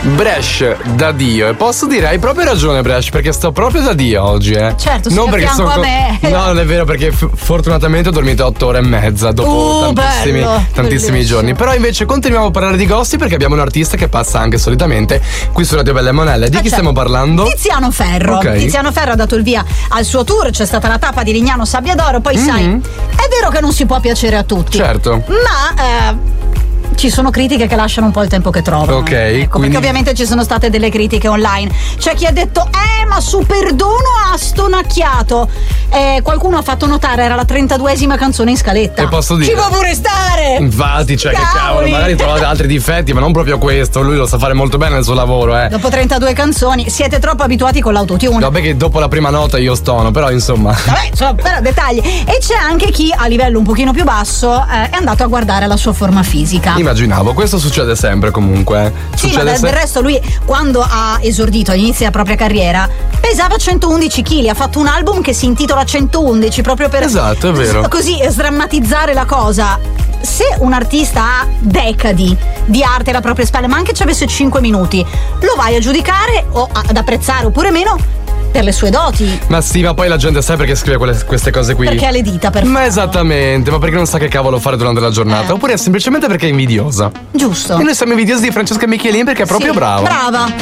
Bresh da Dio. E posso dire, hai proprio ragione, Bresh, perché sto proprio da Dio oggi, Certo, non sei a perché fianco a me. No, non è vero, perché fortunatamente ho dormito 8 ore e mezza dopo tantissimi bellissimo. giorni. Però invece continuiamo a parlare di gossip perché abbiamo un artista che passa anche solitamente qui su Radio Bella e Monella. Di chi stiamo parlando? Tiziano Ferro. Ok. Tiziano Ferro ha dato il via al suo tour, c'è stata la tappa di Lignano Sabbia d'Oro, poi sai, è vero che non si può piacere a tutti. Certo. Ma ci sono critiche che lasciano un po' il tempo che trovano. Ok, quindi... perché ovviamente ci sono state delle critiche online. C'è chi ha detto ma su perdono ha stonacchiato. Qualcuno ha fatto notare era la 32esima canzone in scaletta. E posso dire, ci può pure stare. Infatti, cioè, che cavolo, magari trovate altri difetti, ma non proprio questo. Lui lo sa fare molto bene il suo lavoro, Dopo 32 canzoni siete troppo abituati con l'autotune. Vabbè che dopo la prima nota io stono, però insomma. Vabbè, insomma, però dettagli. E c'è anche chi a livello un pochino più basso è andato a guardare la sua forma fisica. Immaginavo, questo succede sempre comunque. Sì, Succede ma del resto lui quando ha esordito all'inizio della propria carriera pesava 111 kg, ha fatto un album che si intitola 111 proprio per Esatto, è vero. così sdrammatizzare la cosa. Se un artista ha decadi di arte alle proprie spalle, ma anche ci avesse 5 minuti, lo vai a giudicare o ad apprezzare oppure meno per le sue doti. Ma sì, ma poi la gente sai perché scrive queste cose qui? Perché ha le dita per Ma esattamente, ma perché non sa che cavolo fare durante la giornata, oppure semplicemente perché è invidiosa. Giusto. E noi siamo invidiosi di Francesca Michelin perché è proprio Sì, brava. Brava.